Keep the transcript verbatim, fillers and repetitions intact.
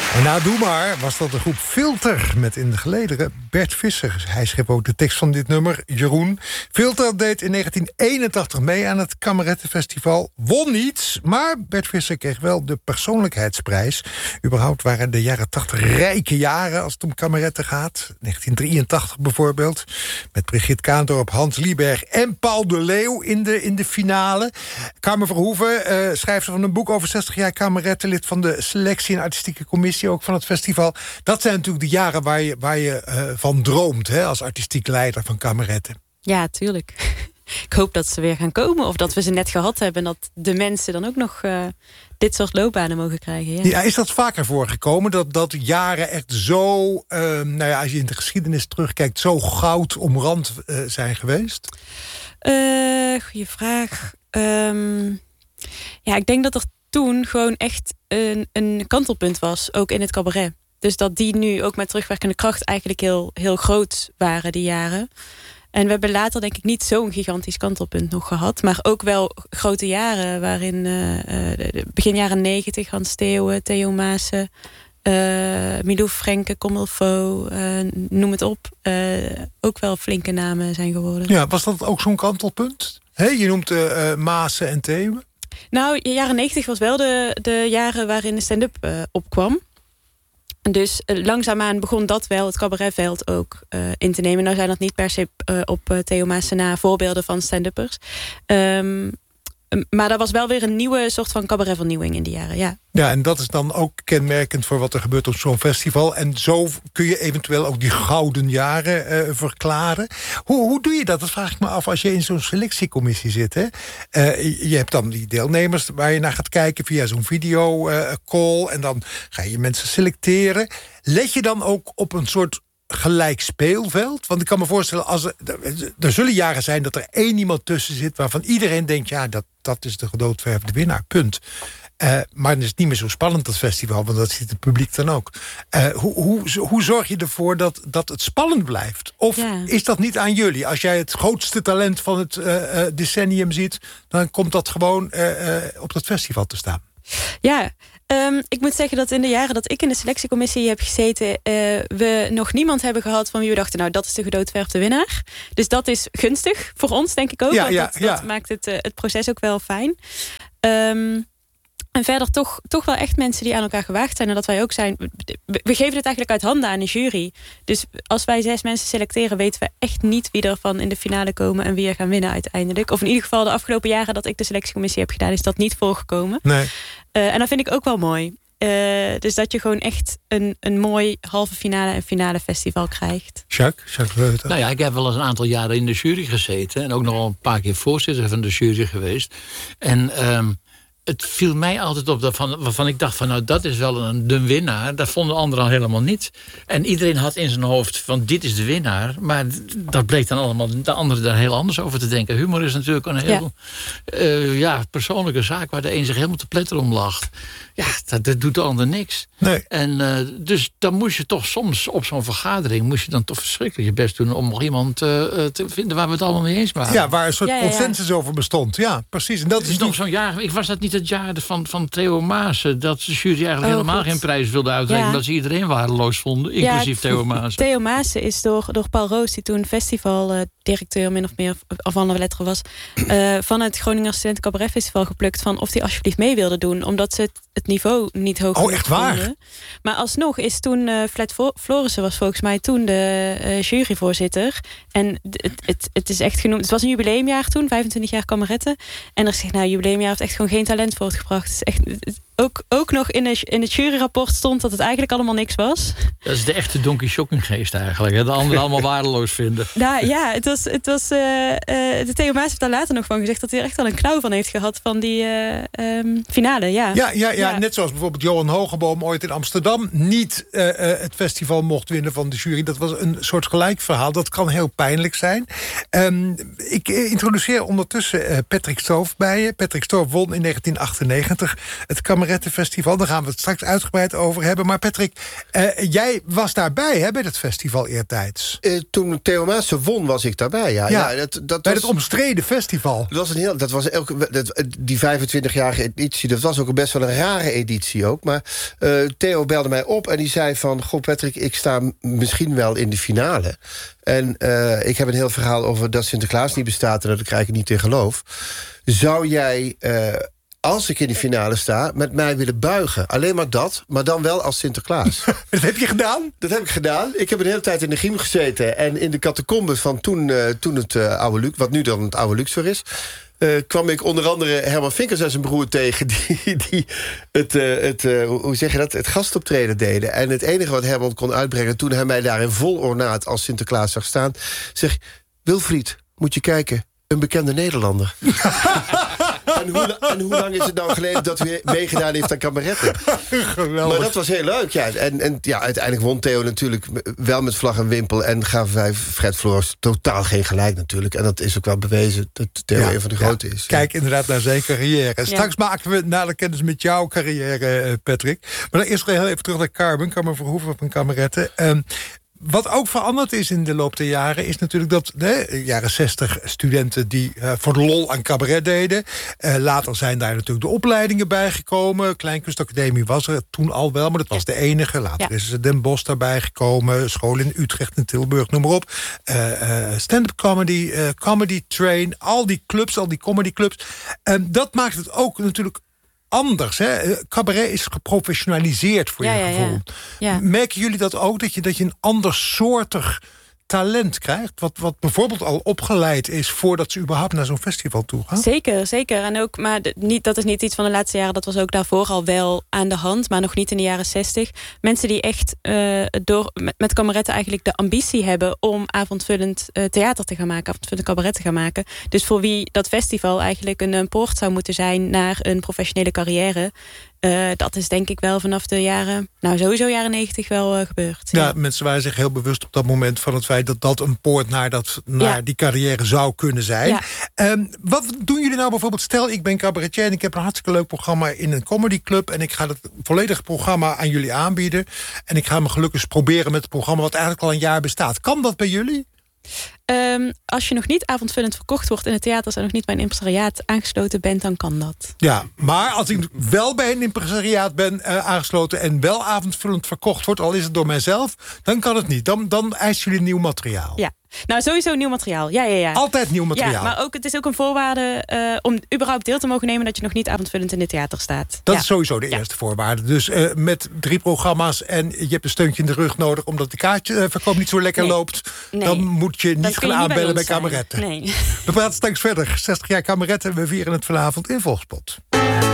En nou, doe maar, was dat de groep Filter met in de gelederen Bert Visser. Hij schreef ook de tekst van dit nummer, Jeroen. Filter deed in negentien eenentachtig mee aan het Kamerettenfestival. Won niet, maar Bert Visser kreeg wel de persoonlijkheidsprijs. Überhaupt waren de jaren tachtig rijke jaren als het om kameretten gaat. negentien drieëntachtig bijvoorbeeld. Met Brigitte Kaandorp, Hans Lieberg en Paul de Leeuw in de, in de finale. Carmen Verhoeven, uh, schrijfster van een boek over zestig jaar kameretten, lid van de selectie en artistieke commissie ook van het festival. Dat zijn natuurlijk de jaren waar je, waar je uh, van droomt, hè, als artistiek leider van kameretten. Ja, tuurlijk. Ik hoop dat ze weer gaan komen of dat we ze net gehad hebben en dat de mensen dan ook nog uh, dit soort loopbanen mogen krijgen. Ja. Ja, is dat vaker voorgekomen? Dat, dat jaren echt zo, uh, nou ja, als je in de geschiedenis terugkijkt, zo goud omrand uh, zijn geweest? Uh, goeie vraag. Um, ja, ik denk dat er toen gewoon echt een, een kantelpunt was, ook in het cabaret. Dus dat die nu ook met terugwerkende kracht eigenlijk heel, heel groot waren, die jaren. En we hebben later denk ik niet zo'n gigantisch kantelpunt nog gehad. Maar ook wel grote jaren waarin uh, uh, begin jaren negentig... Hans Steeuwen, Theo Maassen, uh, Milou Frenke, Comilfo, uh, noem het op. Uh, ook wel flinke namen zijn geworden. Ja, was dat ook zo'n kantelpunt? Hey, je noemt uh, Maassen en Theeuwen. Nou, de jaren negentig was wel de, de jaren waarin de stand-up uh, opkwam. Dus uh, langzaamaan begon dat wel, het cabaretveld ook uh, in te nemen. Nou zijn dat niet per se uh, op uh, Theo Maassen na voorbeelden van stand-uppers. Um, maar dat was wel weer een nieuwe soort van cabaretvernieuwing in die jaren, ja. Ja, en dat is dan ook kenmerkend voor wat er gebeurt op zo'n festival. En zo kun je eventueel ook die gouden jaren uh, verklaren. Hoe, hoe doe je dat? Dat vraag ik me af als je in zo'n selectiecommissie zit. Hè? Uh, je hebt dan die deelnemers waar je naar gaat kijken via zo'n videocall. Uh, en dan ga je mensen selecteren. Let je dan ook op een soort gelijk speelveld? Want ik kan me voorstellen, als er, er zullen jaren zijn dat er één iemand tussen zit waarvan iedereen denkt, ja, dat, dat is de gedoodverfde winnaar, punt. Uh, maar dan is het niet meer zo spannend, dat festival, want dat ziet het publiek dan ook. Uh, hoe, hoe, hoe zorg je ervoor dat, dat het spannend blijft? Of ja. Is dat niet aan jullie? Als jij het grootste talent van het uh, uh, decennium ziet, dan komt dat gewoon uh, uh, op dat festival te staan. Ja, um, ik moet zeggen dat in de jaren dat ik in de selectiecommissie heb gezeten, uh, we nog niemand hebben gehad van wie we dachten, nou, dat is de gedoodverfde winnaar. Dus dat is gunstig voor ons, denk ik ook. Ja, want ja, dat, ja. dat maakt het, uh, het proces ook wel fijn. Um, En verder toch, toch wel echt mensen die aan elkaar gewaagd zijn. En dat wij ook zijn. We geven het eigenlijk uit handen aan de jury. Dus als wij zes mensen selecteren, weten we echt niet wie er van in de finale komen en wie er gaan winnen uiteindelijk. Of in ieder geval de afgelopen jaren dat ik de selectiecommissie heb gedaan, is dat niet voorgekomen. Nee. Uh, en dat vind ik ook wel mooi. Uh, dus dat je gewoon echt een, een mooi halve finale en finale festival krijgt. Jacques, Jacques Reuter. Nou ja, ik heb wel eens een aantal jaren in de jury gezeten. En ook nog wel een paar keer voorzitter van de jury geweest. En Um, het viel mij altijd op dat van, waarvan ik dacht van, nou, dat is wel een, de winnaar. Dat vonden anderen al helemaal niet. En iedereen had in zijn hoofd van, dit is de winnaar. Maar dat bleek dan allemaal de anderen daar heel anders over te denken. Humor is natuurlijk een heel ja. Uh, ja, persoonlijke zaak waar de een zich helemaal te pletter om lacht. Ja, dat, dat doet de ander niks. Nee. En uh, dus dan moest je toch soms op zo'n vergadering, moest je dan toch verschrikkelijk je best doen om nog iemand uh, te vinden waar we het allemaal mee eens waren. Ja, waar een soort ja, ja, ja. consensus over bestond. Ja, precies. En dat het is is nog niet... zo'n jaar. Ik was dat niet het jaar van, van Theo Maassen, dat de jury eigenlijk oh, helemaal goed. geen prijs wilde uitreiken, Ja. dat ze iedereen waardeloos vonden, inclusief ja, Theo Maassen. Theo Maassen is door, door Paul Roos, die toen festivaldirecteur uh, min of meer of andere letteren was, uh, van het Groninger Studenten Cabaret Festival geplukt van of hij alsjeblieft mee wilde doen, omdat ze het, het niveau niet hoog Oh, echt waar? vonden. Maar alsnog is toen uh, Flat Florissen was volgens mij toen de uh, juryvoorzitter. En het, het, het is echt genoemd. Het was een jubileumjaar toen, vijfentwintig jaar kameretten. En er zegt, nou, jubileumjaar heeft echt gewoon geen talent voortgebracht. Het is echt, het, ook, ook nog in, de, in het juryrapport stond dat het eigenlijk allemaal niks was. Dat is de echte Don Quixote-geest eigenlijk. Hè? De anderen allemaal waardeloos vinden. Nou ja, het was, het was uh, uh, de Theo Maassen heeft daar later nog van gezegd dat hij er echt wel een knauw van heeft gehad van die uh, um, finale. Ja. Ja, ja, ja, Ja. net zoals bijvoorbeeld Johan Hogeboom ooit in Amsterdam niet uh, uh, het festival mocht winnen van de jury. Dat was een soort gelijk verhaal. Dat kan heel pijnlijk zijn. Um, ik introduceer ondertussen uh, Patrick Stoof bij je. Patrick Stoof won in negentien achtennegentig het Kamerettenfestival Cabarettenfestival. Daar gaan we het straks uitgebreid over hebben. Maar Patrick, uh, jij was daarbij hè, bij het festival eertijds. Uh, toen Theo Maassen won, was ik daarbij, ja. ja, ja dat, dat bij was, het omstreden festival. Dat was een heel, dat was elke, dat, die vijfentwintigjarige editie, dat was ook een best wel een rare editie ook. Maar uh, Theo belde mij op en die zei van... Goh, Patrick, ik sta misschien wel in de finale. En uh, ik heb een heel verhaal over dat Sinterklaas niet bestaat... en dat ik er eigenlijk niet in geloof. Zou jij... Uh, als ik in de finale sta, met mij willen buigen. Alleen maar dat, maar dan wel als Sinterklaas. Dat heb je gedaan? Dat heb ik gedaan. Ik heb een hele tijd in de Griem gezeten... en in de catacombes van toen, uh, toen het uh, oude Luxor... wat nu dan het oude Luxor is... Uh, kwam ik onder andere Herman Vinkers en zijn broer tegen... die, die het, uh, het, uh, hoe zeg je dat, het gastoptreden deden. En het enige wat Herman kon uitbrengen... toen hij mij daar in vol ornaat als Sinterklaas zag staan... zeg, Wilfried, moet je kijken, een bekende Nederlander. En hoe, en hoe lang is het nou geleden dat u meegedaan heeft aan cabaretten? Geweldig. Maar dat was heel leuk, ja. En, en ja, uiteindelijk won Theo natuurlijk wel met vlag en wimpel... en gaven wij Fred Floors totaal geen gelijk natuurlijk. En dat is ook wel bewezen dat Theo ja, een van de ja. grote is. Kijk inderdaad naar zijn carrière. Ja. Straks maken we nader kennis met jouw carrière, Patrick. Maar dan eerst nog heel even terug naar Carmen. Carmen Verhoeven van Cabaretten. Um, Wat ook veranderd is in de loop der jaren... is natuurlijk dat de jaren zestig studenten die uh, voor de lol aan cabaret deden. Uh, later zijn daar natuurlijk de opleidingen bijgekomen. Kleinkunstacademie was er toen al wel, maar dat was de enige. Later ja. is Den Bosch daarbij gekomen. School in Utrecht en Tilburg, noem maar op. Uh, uh, stand-up comedy, uh, comedy train. Al die clubs, al die comedyclubs. En dat maakt het ook natuurlijk... anders, hè? Cabaret is geprofessionaliseerd voor ja, je ja, gevoel. Ja. Ja. Merken jullie dat ook? Dat je, dat je een ander soortig talent krijgt? Wat, wat bijvoorbeeld al opgeleid is... voordat ze überhaupt naar zo'n festival toe gaan? Zeker, zeker. En ook, maar de, niet, dat is niet iets van de laatste jaren. Dat was ook daarvoor al wel aan de hand. Maar nog niet in de jaren zestig. Mensen die echt uh, door, met, met cabaretten eigenlijk de ambitie hebben... om avondvullend uh, theater te gaan maken. Avondvullend cabaret te gaan maken. Dus voor wie dat festival eigenlijk een, een poort zou moeten zijn... naar een professionele carrière... Uh, dat is denk ik wel vanaf de jaren... nou, sowieso jaren negentig wel uh, gebeurd. Ja, ja, mensen waren zich heel bewust op dat moment... van het feit dat dat een poort naar, dat, naar ja. die carrière zou kunnen zijn. Ja. Um, wat doen jullie nou bijvoorbeeld? Stel, ik ben cabaretier en ik heb een hartstikke leuk programma... in een comedyclub en ik ga het volledige programma aan jullie aanbieden... en ik ga me gelukkig proberen met het programma... wat eigenlijk al een jaar bestaat. Kan dat bij jullie? Um, als je nog niet avondvullend verkocht wordt in het theater... en nog niet bij een impresariaat aangesloten bent, dan kan dat. Ja, maar als ik wel bij een impresariaat ben uh, aangesloten... en wel avondvullend verkocht wordt, al is het door mijzelf... dan kan het niet. Dan, dan eisen jullie nieuw materiaal. Ja. Nou, sowieso nieuw materiaal. Ja, ja, ja. Altijd nieuw materiaal. Ja, maar ook, het is ook een voorwaarde uh, om überhaupt deel te mogen nemen... dat je nog niet avondvullend in het theater staat. Dat ja. is sowieso de ja. eerste voorwaarde. Dus uh, met drie programma's en je hebt een steuntje in de rug nodig... omdat de kaartverkoop niet zo lekker nee. loopt... Nee. dan moet je niet dat gaan aanbellen niet bij, bij Cabaretten. Nee. We praten straks verder. zestig jaar Cabaretten. We vieren het vanavond in Volkspot.